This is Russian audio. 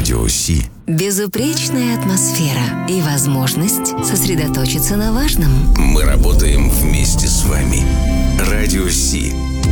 Радио Си. Безупречная атмосфера и возможность сосредоточиться на важном. Мы работаем в